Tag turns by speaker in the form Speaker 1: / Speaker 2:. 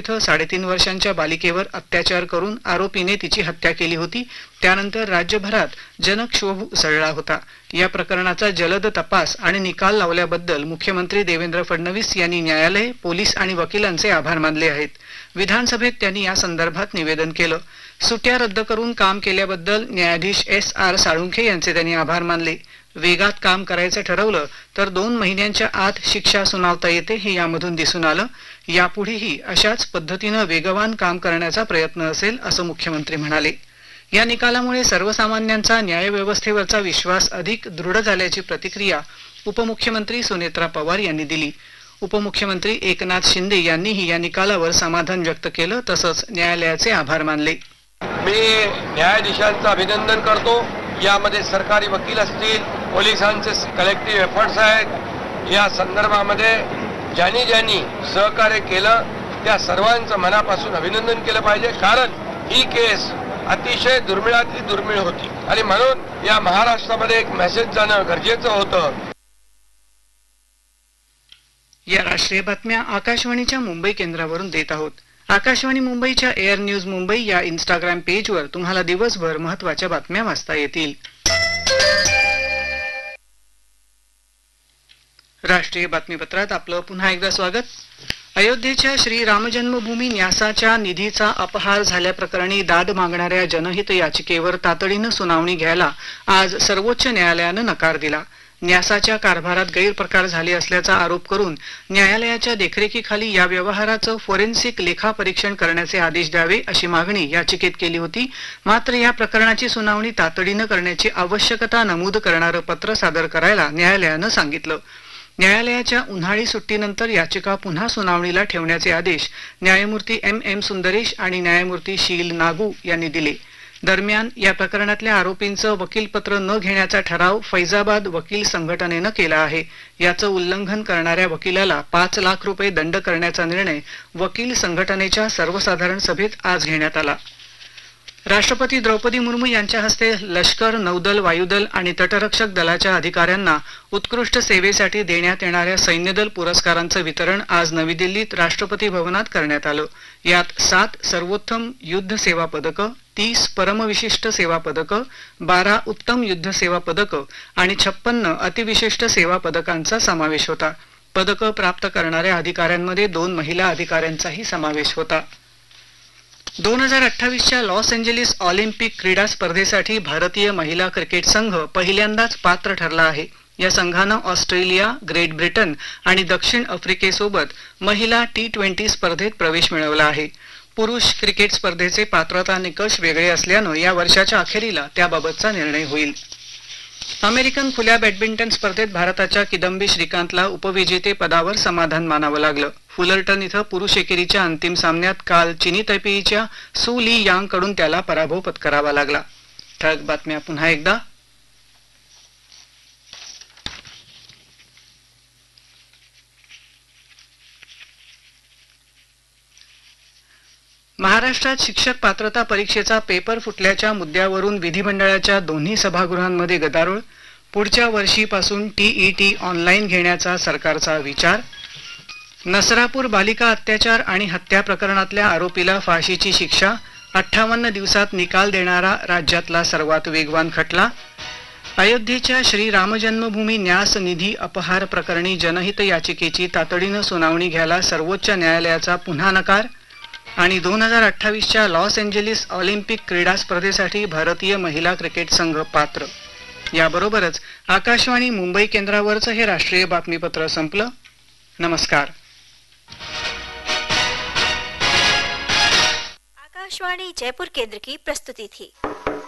Speaker 1: इथं 3.5 वर्षांच्या बालिकेवर अत्याचार करून आरोपीने तिची हत्या केली होती. त्यानंतर राज्यभरात जनक्षोभ उसळला होता. या प्रकरणाचा जलद तपास आणि निकाल लावल्याबद्दल मुख्यमंत्री देवेंद्र फडणवीस यांनी न्यायालय, पोलीस आणि वकिलांचे आभार मानले आहेत. विधानसभेत त्यांनी या संदर्भात निवेदन केलं. सुट्ट्या रद्द करून काम केल्याबद्दल न्यायाधीश S.R. साळुंखे यांचे त्यांनी आभार मानले. वेगात काम करायचं ठरवलं तर 2 महिन्यांच्या आत शिक्षा सुनावता येते हे यामधून दिसून आलं. यापुढेही अशाच पद्धतीनं वेगवान काम करण्याचा प्रयत्न असेल असं मुख्यमंत्री म्हणाले. या निकालामुळे सर्वसामान्यांचा न्यायव्यवस्थेवरचा विश्वास अधिक दृढ झाल्याची प्रतिक्रिया उपमुख्यमंत्री सुनेत्रा पवार यांनी दिली. उपमुख्यमंत्री एकनाथ शिंदे यांनीही या निकालावर समाधान व्यक्त केलं. तसंच न्यायालयाचे आभार मानले.
Speaker 2: मी न्यायाधीशांचं अभिनंदन करतो. यामध्ये सरकारी वकील असतील, पोलिसांचे कलेक्टिव्ह एफर्ट्स आहेत. या संदर्भामध्ये ज्यांनी सहकार्य केलं त्या सर्वांचं मनापासून अभिनंदन केलं पाहिजे. कारण ही केस अतिशय दुर्मिळातली दुर्मिळ होती आणि म्हणून या महाराष्ट्रामध्ये एक मेसेज जाणं गरजेचं होतं.
Speaker 1: या राष्ट्रीय बातम्या आकाशवाणीच्या मुंबई केंद्रावरून देत आहोत. आकाशवाणी मुंबईच्या एअर न्यूज मुंबई या इंस्टाग्राम पेजवर तुम्हाला दिवसभर महत्त्वाच्या बातम्या वाचता येतील. राष्ट्रीय बातमीपत्रात आपलं पुन्हा एकदा स्वागत. अयोध्येच्या श्री राम जन्मभूमी न्यासाच्या निधीचा अपहार झाल्याप्रकरणी दाद मागणाऱ्या जनहित याचिकेवर तातडीनं सुनावणी घ्यायला आज सर्वोच्च न्यायालयानं नकार दिला. न्यासाच्या कारभारात गैरप्रकार झाले असल्याचा आरोप करून न्यायालयाच्या देखरेखीखाली या व्यवहाराचं फॉरेन्सिक लेखापरीक्षण करण्याचे आदेश द्यावे अशी मागणी याचिकेत केली होती. मात्र या प्रकरणाची सुनावणी तातडीनं करण्याची आवश्यकता नमूद करणारं पत्र सादर करायला न्यायालयानं सांगितलं. न्यायालयाच्या उन्हाळी सुट्टीनंतर याचिका पुन्हा सुनावणीला ठेवण्याचे आदेश न्यायमूर्ती M सुंदरेश आणि न्यायमूर्ती शील नागू यांनी दिले. दरम्यान या प्रकरणातल्या आरोपींचं वकीलपत्र न घेण्याचा ठराव फैजाबाद वकील संघटनेनं केला आहे. याचं उल्लंघन करणाऱ्या वकिलाला 5 लाख रुपये दंड करण्याचा निर्णय वकील संघटनेच्या सर्वसाधारण सभेत आज घेण्यात आला. राष्ट्रपती द्रौपदी मुर्मू यांच्या हस्ते लष्कर, नौदल, वायुदल आणि तटरक्षक दलाच्या अधिकाऱ्यांना उत्कृष्ट सेवेसाठी देण्यात येणाऱ्या सैन्यदल पुरस्कारांचं वितरण आज नवी दिल्लीत राष्ट्रपती भवनात करण्यात आलं. यात 7 सर्वोत्तम युद्ध सेवा पदकं, 30 परमविशिष्ट सेवा पदकं, 12 उत्तम युद्ध सेवा पदकं आणि 56 अतिविशिष्ट सेवा पदकांचा समावेश होता. पदकं प्राप्त करणाऱ्या अधिकाऱ्यांमध्ये 2 महिला अधिकाऱ्यांचाही समावेश होता. 2028च्या लॉस एंजेलिस ऑलिम्पिक क्रीडा स्पर्धेसाठी भारतीय महिला क्रिकेट संघ पहिल्यांदाच पात्र ठरला आहे. या संघानं ऑस्ट्रेलिया, ग्रेट ब्रिटन आणि दक्षिण आफ्रिकेसोबत महिला T20 स्पर्धेत प्रवेश मिळवला आहे. पुरुष क्रिकेट स्पर्धेचे पात्रता निकष वेगळे असल्यानं या वर्षाच्या अखेरीला त्याबाबतचा निर्णय होईल. अमेरिकन खुल्या बॅडमिंटन स्पर्धेत भारताच्या किदंबी श्रीकांतला उपविजेते पदावर समाधान मानावं लागलं. फुलर्टन इथं पुरुष एकेरीच्या अंतिम सामन्यात काल चिनी तैपेईच्या सू ली यांग कडून त्याला पराभव पत्करावा लागला. ठळक बातम्या पुन्हा एकदा. महाराष्ट्रात शिक्षक पात्रता परीक्षेचा पेपर फुटल्याच्या मुद्द्यावरून विधिमंडळाच्या दोन्ही सभागृहांमध्ये गदारोळ. पुढच्या वर्षीपासून TET ऑनलाईन घेण्याचा सरकारचा विचार. नसरापूर बालिका अत्याचार आणि हत्या प्रकरणातल्या आरोपीला फाशीची शिक्षा. 58 दिवसात निकाल देणारा राज्यातला सर्वात वेगवान खटला. अयोध्येच्या श्री राम जन्मभूमी न्यास निधी अपहार प्रकरणी जनहित याचिकेची तातडीनं सुनावणी घ्यायला सर्वोच्च न्यायालयाचा पुन्हा नकार. आणि 2028च्या लॉस एंजेलिस ऑलिम्पिक क्रीडा स्पर्धेसाठी भारतीय महिला क्रिकेट संघ पात्र. याबरोबरच आकाशवाणी मुंबई केंद्रावरचं हे राष्ट्रीय बातमीपत्र संपलं. नमस्कार.
Speaker 3: आकाशवाणी जयपुर केंद्र की प्रस्तुति थी.